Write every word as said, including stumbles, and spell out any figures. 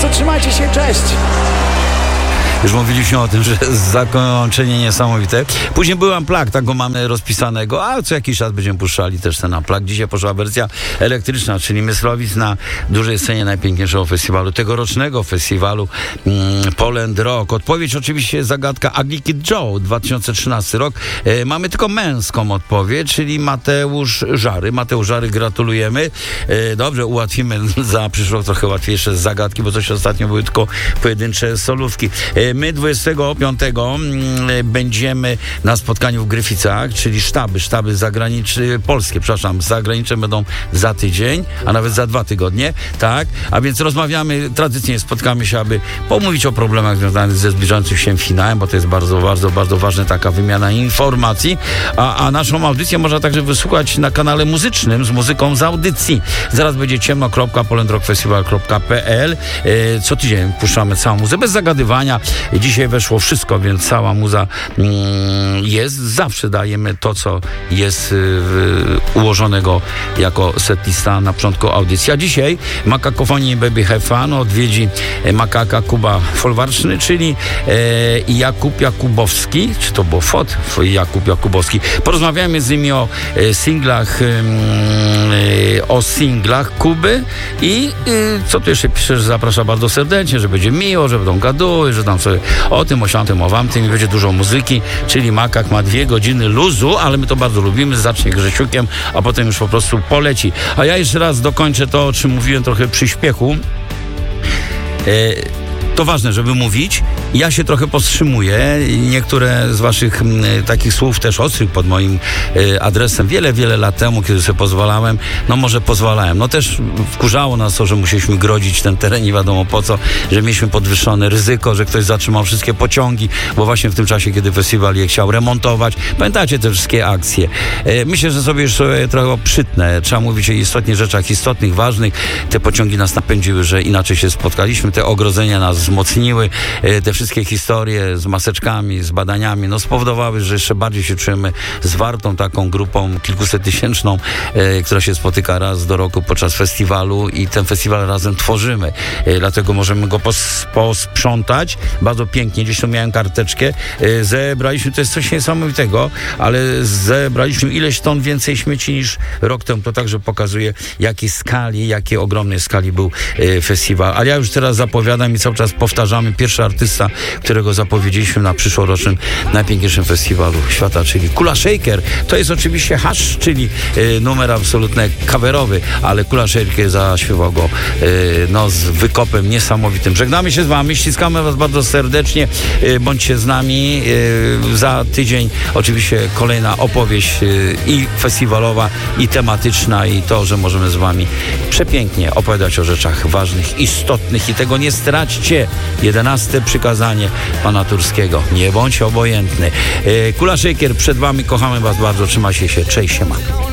trzymajcie się, cześć! Już mówiliśmy o tym, że zakończenie niesamowite. Później był Unplugged, tak go mamy rozpisanego, a co jakiś czas będziemy puszczali też ten Unplugged. Dzisiaj poszła wersja elektryczna, czyli Myslowic na dużej scenie najpiękniejszego festiwalu, tegorocznego festiwalu mm, Poland Rock. Odpowiedź oczywiście zagadka Ugly Kid Joe, dwa tysiące trzynasty rok. E, mamy tylko męską odpowiedź, czyli Mateusz Żary. Mateusz Żary, gratulujemy. E, dobrze, ułatwimy za przyszły rok trochę łatwiejsze zagadki, bo coś ostatnio były tylko pojedyncze solówki. E, My dwudziestego piątego będziemy na spotkaniu w Gryficach, czyli sztaby, sztaby zagraniczne, polskie, przepraszam, zagraniczne będą za tydzień, a nawet za dwa tygodnie, tak? A więc rozmawiamy, tradycyjnie spotkamy się, aby pomówić o problemach związanych ze zbliżającym się finałem, bo to jest bardzo, bardzo, bardzo ważna taka wymiana informacji, a, a naszą audycję można także wysłuchać na kanale muzycznym z muzyką z audycji. Zaraz będzie ciemno kropka poland rock festival kropka p l. E, co tydzień puszczamy całą muzę, bez zagadywania. Dzisiaj weszło wszystko, więc cała muza mm, jest. Zawsze dajemy to, co jest y, ułożonego jako setlista na początku audycji. A dzisiaj Makakofonii Baby Have Fun odwiedzi e, Makaka Kuba Folwarczny, czyli e, Jakub Jakubowski, czy to było Fot? Jakub Jakubowski. Porozmawiamy z nimi o e, singlach e, o singlach Kuby i e, co tu jeszcze pisze, że zaprasza bardzo serdecznie, że będzie miło, że będą gaduły, że tam sobie o tym, o siamtym, o wamtym i będzie dużo muzyki, czyli Makak ma dwie godziny luzu, ale my to bardzo lubimy, zacznie Grzesiukiem, a potem już po prostu poleci. A ja jeszcze raz dokończę to, o czym mówiłem trochę przy śpiechu. E- To ważne, żeby mówić. Ja się trochę powstrzymuję. Niektóre z waszych m, takich słów też ostrych pod moim y, adresem wiele, wiele lat temu, kiedy sobie pozwalałem, no może pozwalałem. No też wkurzało nas to, że musieliśmy grodzić ten teren, nie wiadomo po co, że mieliśmy podwyższone ryzyko, że ktoś zatrzymał wszystkie pociągi, bo właśnie w tym czasie, kiedy festiwal je chciał remontować. Pamiętacie te wszystkie akcje. Y, myślę, że sobie już sobie trochę przytnę. Trzeba mówić o istotnych rzeczach, istotnych, ważnych. Te pociągi nas napędziły, że inaczej się spotkaliśmy. Te ogrodzenia nas wzmocniły, te wszystkie historie z maseczkami, z badaniami, no spowodowały, że jeszcze bardziej się czujemy zwartą taką grupą kilkusettysięczną, e, która się spotyka raz do roku podczas festiwalu i ten festiwal razem tworzymy. E, dlatego możemy go pos, posprzątać bardzo pięknie. Gdzieś tu miałem karteczkę. E, zebraliśmy, to jest coś niesamowitego, ale zebraliśmy ileś ton więcej śmieci niż rok temu. To także pokazuje, jakiej skali, jakiej ogromnej skali był e, festiwal. Ale ja już teraz zapowiadam i cały czas powtarzamy, pierwszy artysta, którego zapowiedzieliśmy na przyszłorocznym najpiękniejszym festiwalu świata, czyli Kula Shaker. To jest oczywiście hasz, czyli y, numer absolutnie coverowy, ale Kula Shaker zaśpiewał go y, no, z wykopem niesamowitym. Żegnamy się z wami, ściskamy was bardzo serdecznie, y, bądźcie z nami. Y, za tydzień oczywiście kolejna opowieść y, i festiwalowa, i tematyczna, i to, że możemy z wami przepięknie opowiadać o rzeczach ważnych, istotnych i tego nie straćcie. Jedenaste przykazanie pana Turskiego. Nie bądź obojętny. Kula Shaker przed wami, kochamy was bardzo, trzymajcie się, cześć, siema.